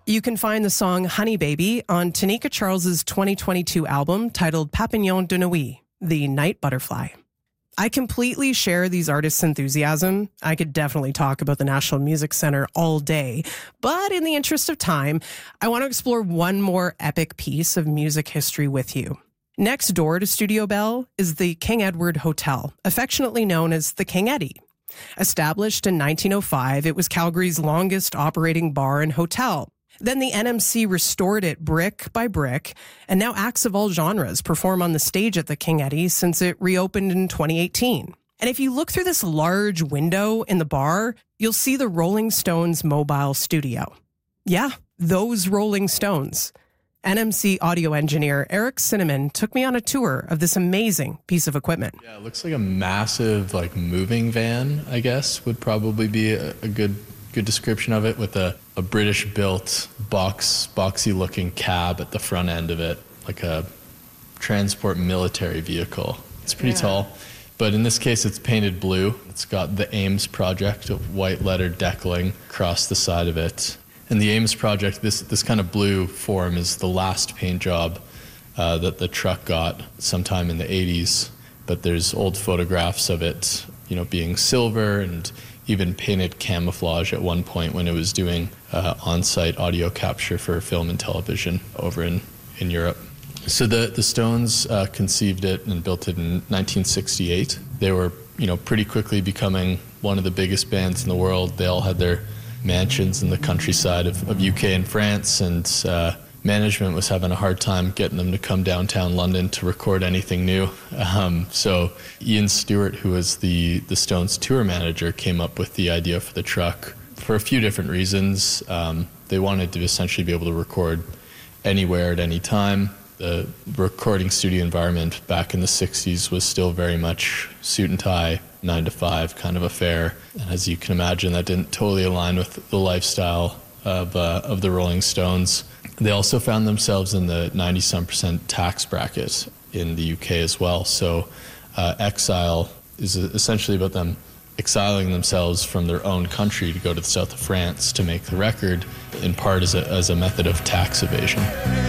You can find the song Honey Baby on Tanika Charles's 2022 album titled Papillon de Nuit, The Night Butterfly. I completely share these artists' enthusiasm. I could definitely talk about the National Music Center all day, but in the interest of time, I want to explore one more epic piece of music history with you. Next door to Studio Bell is the King Edward Hotel, affectionately known as the King Eddie. Established in 1905, it was Calgary's longest operating bar and hotel. Then the NMC restored it brick by brick, and now acts of all genres perform on the stage at the King Eddie since it reopened in 2018. And if you look through this large window in the bar, you'll see the Rolling Stones mobile studio. Yeah, those Rolling Stones. NMC audio engineer Eric Cinnamon took me on a tour of this amazing piece of equipment. Yeah, it looks like a massive moving van, I guess, would probably be a good description of it, with a British-built boxy-looking cab at the front end of it, like a transport military vehicle. It's pretty tall, but in this case it's painted blue. It's got the Ames Project of white letter deckling across the side of it. And the Ames Project, this kind of blue form, is the last paint job that the truck got sometime in the 80s. But there's old photographs of it, being silver and even painted camouflage at one point when it was doing on-site audio capture for film and television over in Europe. So the Stones conceived it and built it in 1968. They were, pretty quickly becoming one of the biggest bands in the world. They all had their mansions in the countryside of UK and France, and management was having a hard time getting them to come downtown London to record anything new. So Ian Stewart, who was the Stones tour manager, came up with the idea for the truck for a few different reasons. They wanted to essentially be able to record anywhere at any time. The recording studio environment back in the 60s was still very much suit and tie, 9 to 5 kind of affair. And as you can imagine, that didn't totally align with the lifestyle of the Rolling Stones. They also found themselves in the 90-some% tax bracket in the UK as well. So exile is essentially about them exiling themselves from their own country to go to the south of France to make the record, in part as a method of tax evasion.